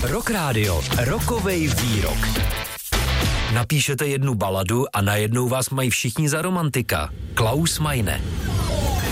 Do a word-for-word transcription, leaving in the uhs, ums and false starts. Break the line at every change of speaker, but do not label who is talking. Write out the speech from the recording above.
Rock Radio, rokovej výrok. Napíšete jednu baladu a najednou vás mají všichni za romantika. Klaus Meine.